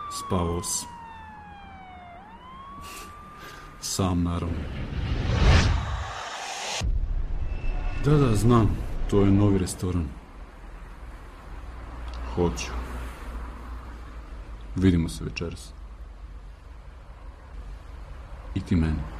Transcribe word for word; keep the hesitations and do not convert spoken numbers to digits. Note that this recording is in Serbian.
Spavao sam. Sam, naravno. Da, da, znam. To je novi restoran. Hoću. Vidimo se večeras. I ti meni.